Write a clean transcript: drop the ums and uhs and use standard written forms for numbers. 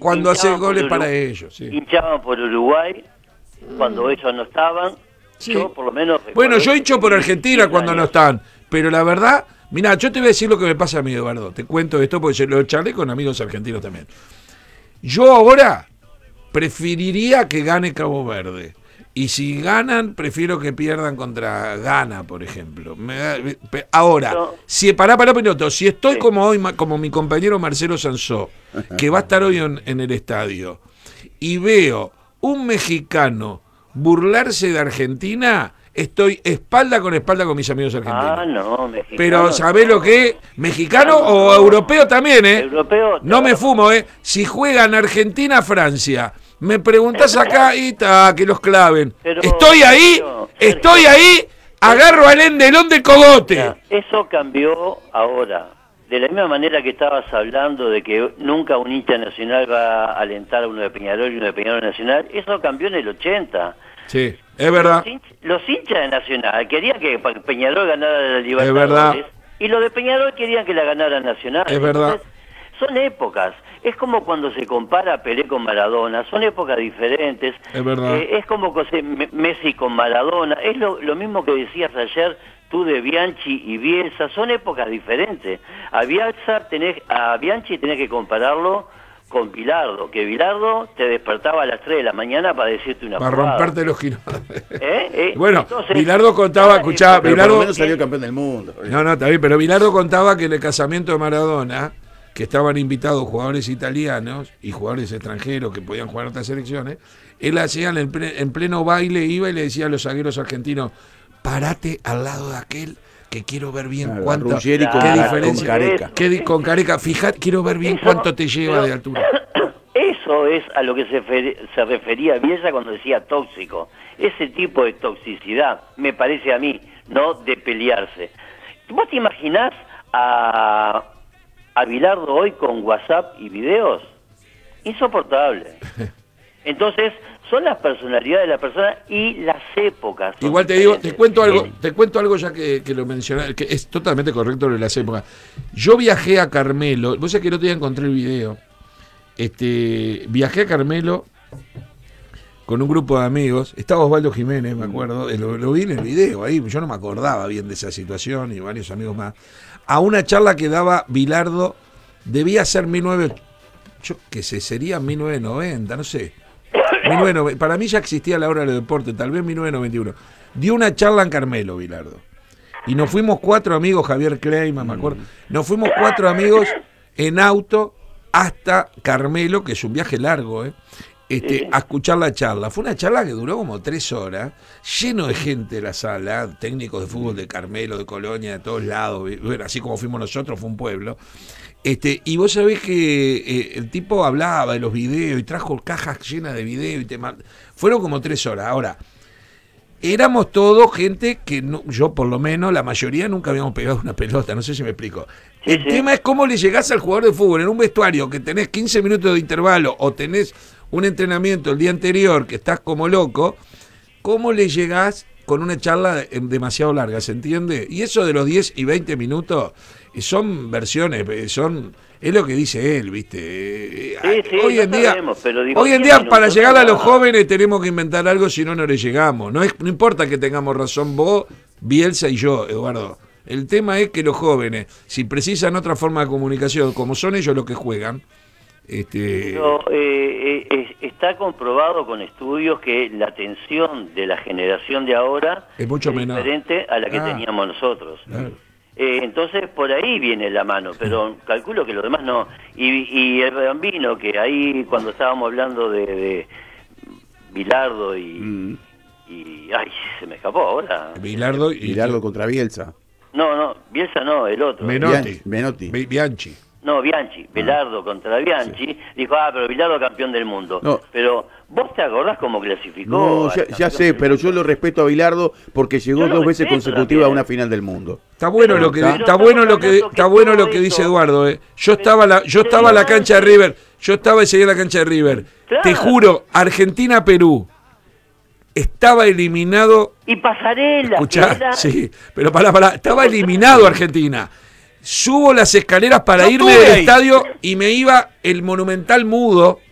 cuando hace goles para ellos. Sí. Hinchaban por Uruguay cuando ellos no estaban. Sí. Yo por lo menos... Bueno, yo hincho por Argentina cuando no están, pero la verdad, mirá, yo te voy a decir lo que me pasa a mí, Eduardo. Te cuento esto porque lo charlé con amigos argentinos también. Yo ahora preferiría que gane Cabo Verde. Y si ganan, prefiero que pierdan contra Ghana, por ejemplo. Ahora, si pará, piloto, si estoy como hoy, como mi compañero Marcelo Sansó, que va a estar hoy en el estadio, y veo un mexicano burlarse de Argentina, estoy espalda con mis amigos argentinos. Ah, no, mexicano. Pero ¿sabés lo que es? ¿Mexicano o europeo también, Europeo. No me fumo, Si juegan Argentina-Francia, me preguntás acá y que los claven. Pero, estoy ahí, agarro al endelón de cogote. Mira, eso cambió ahora. De la misma manera que estabas hablando de que nunca un hincha nacional va a alentar a uno de Peñarol y uno de Peñarol Nacional, eso cambió en el 80. Sí, es verdad. Los hinchas de Nacional querían que Peñarol ganara la Libertadores. Es verdad. Y los de Peñarol querían que la ganara Nacional. Es verdad. Entonces, son épocas. Es como cuando se compara Pelé con Maradona. Son épocas diferentes. Es verdad. Es como Messi con Maradona. Es lo mismo que decías ayer tú de Bianchi y Bielsa. Son épocas diferentes. A Bianchi tenés que compararlo con Bilardo, que Bilardo te despertaba a las 3 de la mañana para decirte una para jugada. romperte los giros. Bueno, entonces, Bilardo contaba, escuchá, Bilardo... Por lo menos salió campeón del mundo. No, está bien, pero Bilardo contaba que en el casamiento de Maradona, que estaban invitados jugadores italianos y jugadores extranjeros que podían jugar en otras selecciones, él hacía en pleno baile, iba y le decía a los zagueros argentinos, parate al lado de aquel que quiero ver bien cuánto, Ruggeri qué diferencia, con Careca. Con Careca, fíjate, quiero ver bien cuánto te lleva de altura. Eso es a lo que se refería Bielsa cuando decía tóxico. Ese tipo de toxicidad, me parece a mí, no de pelearse. ¿Vos te imaginás a Bilardo hoy con WhatsApp y videos? Insoportable. Entonces, son las personalidades de la persona y las épocas. Igual te digo, te cuento algo ya que lo mencioné, que es totalmente correcto lo de las épocas. Yo viajé a Carmelo, vos sabés que el otro día encontré el video. Viajé a Carmelo con un grupo de amigos, estaba Osvaldo Jiménez, me acuerdo, lo vi en el video ahí, yo no me acordaba bien de esa situación y varios amigos más, a una charla que daba Bilardo, debía ser yo qué sé, sería 1990, no sé, 1990, para mí ya existía la hora de los deportes, tal vez 1991, dio una charla en Carmelo Bilardo, y nos fuimos 4 amigos, Javier Kleiman, me acuerdo, nos fuimos 4 amigos en auto hasta Carmelo, que es un viaje largo, a escuchar la charla. Fue una charla que duró como 3 horas, lleno de gente en la sala, técnicos de fútbol de Carmelo, de Colonia, de todos lados, bueno, así como fuimos nosotros, fue un pueblo. Y vos sabés que el tipo hablaba de los videos y trajo cajas llenas de videos y fueron como 3 horas. Ahora, éramos todos gente que yo por lo menos, la mayoría nunca habíamos pegado una pelota, no sé si me explico. El tema es cómo le llegás al jugador de fútbol en un vestuario que tenés 15 minutos de intervalo o tenés un entrenamiento el día anterior que estás como loco, ¿cómo le llegás con una charla demasiado larga? ¿Se entiende? Y eso de los 10 y 20 son versiones, es lo que dice él, ¿viste? Hoy en día para llegar a los jóvenes tenemos que inventar algo, si no, no le llegamos. No importa que tengamos razón vos, Bielsa y yo, Eduardo. El tema es que los jóvenes, si precisan otra forma de comunicación, como son ellos los que juegan, está comprobado con estudios que la atención de la generación de ahora es mucho menor, diferente a la que teníamos nosotros. Claro. Entonces por ahí viene la mano, pero calculo que los demás no. Y el Bambino, que ahí cuando estábamos hablando de Bilardo y ay, se me escapó ahora. Bilardo contra Bielsa. No, Bielsa no, el otro. Menotti. Bianchi. No, Bianchi, Bilardo contra Bianchi, dijo, pero Bilardo campeón del mundo. No. Pero, ¿vos te acordás cómo clasificó? No, ya sé, pero yo lo respeto a Bilardo porque llegó 2 veces consecutivas a una final del mundo. Está bueno lo que dice Eduardo, Yo estaba en la cancha de River, ese día en la cancha de River. Claro. Te juro, Argentina-Perú. Estaba eliminado. Y Pasarela. Escuchá, sí, pero pará, estaba eliminado Argentina. Subo las escaleras para irme del estadio y me iba el Monumental mudo,